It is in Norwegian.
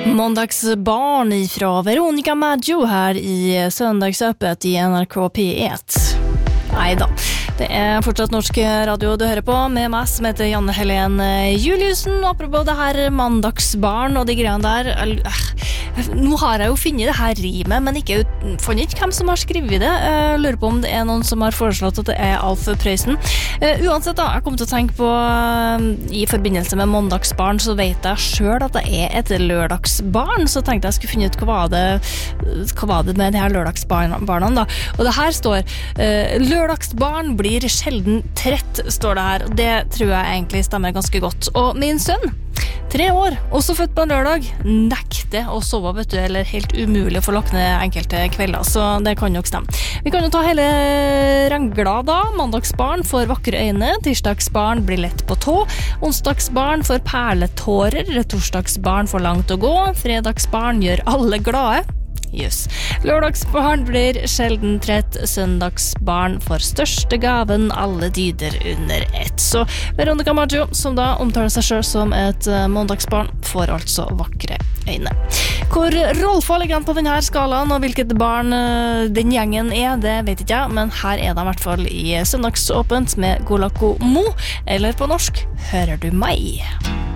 Måndagsbarn ifrån Veronica Maggio här i Söndagsöppet i NRK P1. Nei da. Det fortsatt norsk radio du hører på med meg som heter Janne Helene Juliusen. Apropos det her mandagsbarn og de greiene der. Nå har jeg jo funnet det her rimet, men funnet ikke hvem som har skrevet det. Jeg lurer på om det noen som har foreslått at det Alf Prøysen. Uansett da, jeg kom til å tenke på i forbindelse med mandagsbarn, så vet jeg selv at det et lørdagsbarn, så tenkte jeg skulle finne ut hva var det med de her lørdagsbarna da. Og det her står lørdagsbarn blir sjelden trett, står det her. Og det tror jeg egentlig stemmer ganske godt. Og min sønn 3 år, også født på en lørdag, nekter å sove, vet du, eller helt umulig å få lagt ned enkelte kvelder, så det kan nok stemme. Vi kan jo ta hele rangla da. Mandagsbarn får vakre øyne, tirsdagsbarn blir lett på tå, onsdagsbarn får perletårer, torsdagsbarn får langt å gå, fredagsbarn gjør alle glade. Just. Lørdagsbarn blir sjelden trett, søndagsbarn får største gaven, alle dyder under ett. Så Veronica Maggio, som da omtaler seg selv som et måndagsbarn, får altså vakre øyne. Hvor Rolf ligger han på denne skalaen, og hvilket barn den gjengen det vet ikke jeg, men her det I hvert fall i Søndagsåpent med Golako Mo, eller på norsk, Hører du meg?